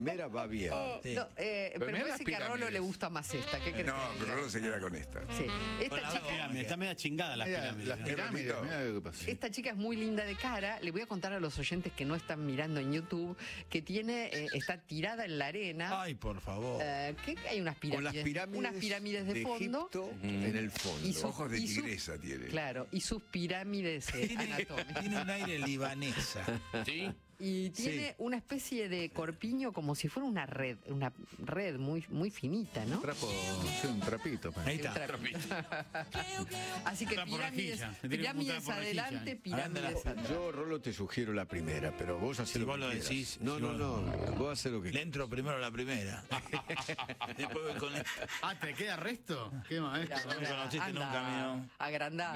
Mera va bien. Sí. No, pero mirá las parece que a Rolo pirámides. le gusta más esta. ¿Qué crees? No, pero Rolo se queda con esta. Sí. Con Esta las chica, pirámides, está media chingada las pirámides. las ¿no? pirámides, mirá lo que pasa. esta chica es muy linda de cara. Le voy a contar a los oyentes que no están mirando en YouTube que está tirada en la arena. Ay, por favor. Que hay unas Con las pirámides, unas pirámides de fondo. Egipto en el fondo. Y sus- Ojos de y sus- tigresa tiene. Claro, y sus pirámides anatómicas. Tiene un aire libanesa. ¿Sí? Y tiene una especie de corpiño como si fuera una red muy, muy finita, ¿no? Trapo, sí, un trapito. Ahí está. Así que Trapo pirámides, rejilla. Me tiene que pirámides gustar por rejilla. adelante, Anda pirámides la- atrás. Yo, Rolo, te sugiero la primera, pero vos hacés Si lo vos que lo quieras. decís, No, si no, vos- no. Vos hacés lo que Le entro primero a la primera. Después voy con Ah, ¿te queda resto? Qué maestro. No me conociste nunca, amigo. Agrandado.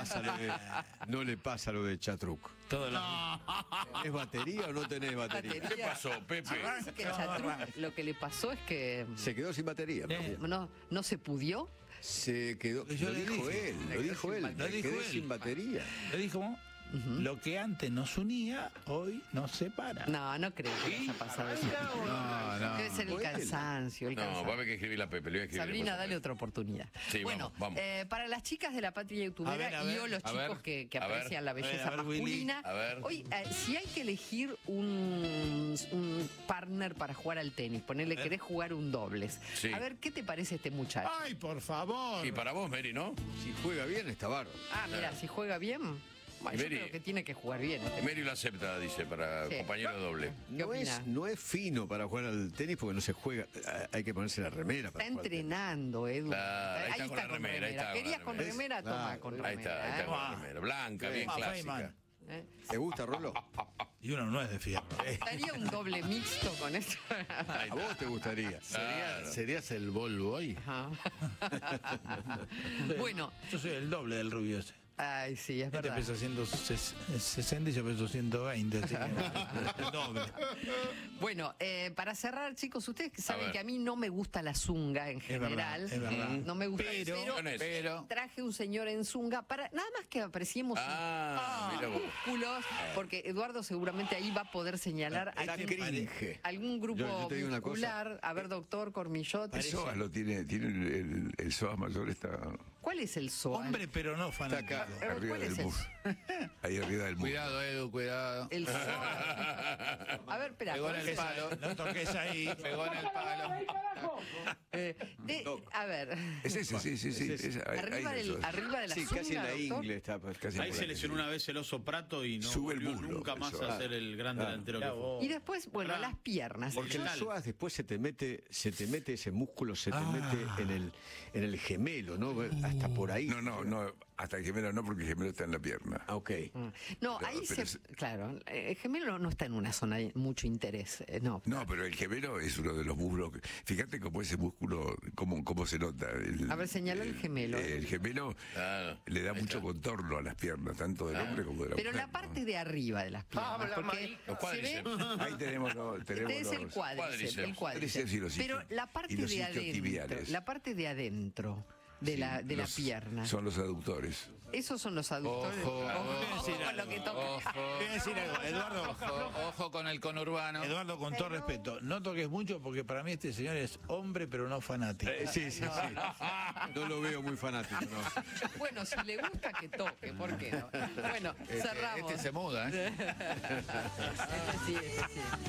No le pasa lo de Chatruc. todo lo... ¿Es batería o no tenés batería? Batería. ¿Qué pasó, Pepe? Parece que Chatruc, lo que le pasó es que Se quedó sin batería. no se pudió. Se quedó. Yo Lo le dijo dije. él. Lo dijo él. Lo Me dijo quedé él. sin batería. Le dijo, lo que antes nos unía, hoy nos separa. No creo que haya pasado eso. No, no. Debe ser el cansancio. No, va a haber que escribir la Pepe. Le voy a escribir Sabrina, después. dale otra oportunidad. Sí, bueno, vamos. para las chicas de la patria youtubera A ver, y o los a chicos ver, que a ver. aprecian la belleza A ver, Willy. masculina, A ver. hoy, si hay que elegir un partner para jugar al tenis, ponerle querés jugar un dobles. Sí. A ver, ¿qué te parece este muchacho? Ay, por favor. Y para vos, Mary, ¿no? Si juega bien, está bárbaro. Mira, si juega bien, bueno, yo Mary. creo que tiene que jugar bien. Mary lo acepta, dice, para Sí. compañero de doble. ¿Qué opina? No es fino para jugar al tenis porque no se juega. Hay que ponerse la remera. Está Para jugar al tenis. entrenando, Edu. Claro, ahí está con la remera, ahí está con la Querías con remera. remera, toma Claro. con Ahí remera. está, ahí está ¿eh? con la remera. Blanca, bien Ah, clásica. Feynman. ¿Te gusta, Rolo? Y uno no es de fierro. Estaría un doble mixto con esto. A vos te gustaría. Claro. ¿Serías el Volvo hoy? Ajá. Bueno, Yo soy el doble del rubio ese. ay, sí, es Este verdad. pesa 160 y yo peso 120. Así que el doble. Bueno, para cerrar, chicos, ustedes saben ver. que a mí no me gusta la zunga en general. es verdad. No me gusta, Pero- traje un señor en zunga para nada más que apreciemos Mira vos. músculos, porque Eduardo seguramente ahí va a poder señalar Está cringe. algún grupo Yo te digo una cosa. muscular. A ver, doctor Cormillot. El psoas lo tiene el psoas mayor está ¿Cuál es el psoas? Hombre, pero no Está fanático. acá. arriba ¿cuál es del muslo. Ahí arriba del muslo. Cuidado, Edu, cuidado. El psoas. A ver, espera. Pegó en el ¿cuál es? palo. No toques ahí. Pegó en el palo. A ver. Es ese, sí. ese, ahí Arriba, del del, psoas. arriba de la Sí, zunga, casi en la doctor. ingle está. Casi Ahí por se lesionó una vez el oso Prato y no Sube el volvió muslo, nunca más eso. a ser el gran delantero que fue. Y después, bueno, Pará. las piernas. Porque el Tal. psoas después se te mete ese músculo, se te mete en el gemelo, ¿no? Hasta por ahí. No, hasta el gemelo no, porque el gemelo está en la pierna. Ah, ok. No, Pero- ahí pero se. Claro, el gemelo no está en una zona de mucho interés. No. No, pero el gemelo es uno de los músculos. Fíjate cómo ese músculo, cómo se nota. A ver, señala el gemelo. El gemelo le da mucho contorno a las piernas, tanto del hombre como de la Pero mujer. la parte de arriba de las piernas. Porque Los se ve. cuádriceps. Ahí tenemos los. Este es el cuádriceps. El Cuádriceps y los Pero isquio- la parte y los de adentro. isquiotibiales. La parte de adentro de la pierna. Son los aductores. Esos son los aductores. Ojo. Ojo con lo que toca. Voy a decir algo, Eduardo. Ojo con el conurbano. Eduardo, con todo respeto, no toques mucho porque para mí este señor es hombre pero no fanático. Sí. No lo veo muy fanático, ¿no? Bueno, si le gusta que toque, ¿por qué no? Bueno, cerramos. Este se muda, ¿eh? Este sí.